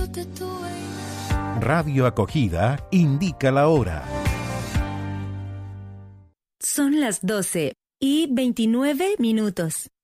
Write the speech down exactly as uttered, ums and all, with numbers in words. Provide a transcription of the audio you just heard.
te tuve. Radio Acogida indica la hora. Son las doce y veintinueve minutos.